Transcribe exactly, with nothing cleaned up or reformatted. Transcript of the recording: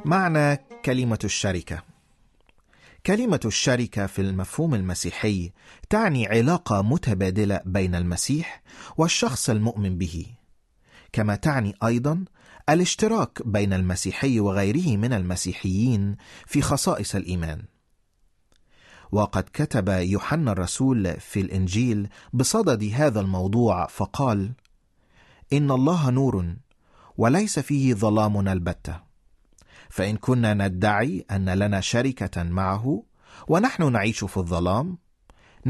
معنى كلمة الشركة. كلمة الشركة في المفهوم المسيحي تعني علاقة متبادلة بين المسيح والشخص المؤمن به، كما تعني أيضا الاشتراك بين المسيحي وغيره من المسيحيين في خصائص الإيمان. وقد كتب يوحنا الرسول في الإنجيل بصدد هذا الموضوع فقال: إن الله نور وليس فيه ظلام البتة، فإن كنا ندعي أن لنا شركة معه ونحن نعيش في الظلام